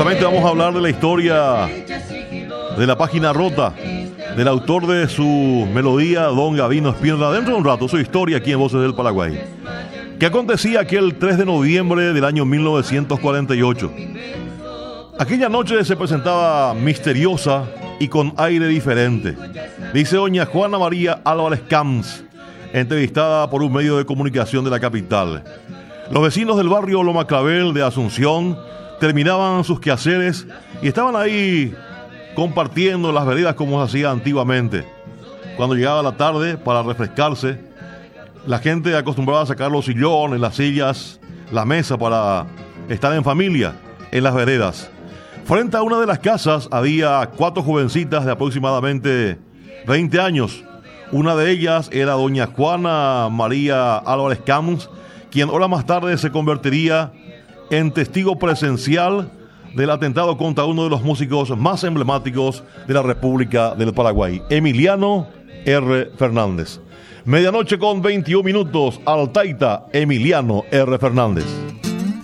Justamente vamos a hablar de la historia de la página rota del autor de su melodía, don Gavino Espíndola. Dentro de un rato, su historia aquí en Voces del Paraguay. ¿Qué acontecía aquel 3 de noviembre del año 1948? Aquella noche se presentaba misteriosa y con aire diferente. Dice doña Juana María Álvarez Camps, entrevistada por un medio de comunicación de la capital. Los vecinos del barrio Loma Clavel de Asunción terminaban sus quehaceres y estaban ahí compartiendo las veredas como se hacía antiguamente. Cuando llegaba la tarde para refrescarse, la gente acostumbraba a sacar los sillones, las sillas, la mesa para estar en familia en las veredas. Frente a una de las casas había 4 jovencitas de aproximadamente 20 años. Una de ellas era doña Juana María Álvarez Camps, quien horas más tarde se convertiría en testigo presencial del atentado contra uno de los músicos más emblemáticos de la República del Paraguay, Emiliano R. Fernández. Medianoche con 21 minutos, al taita Emiliano R. Fernández.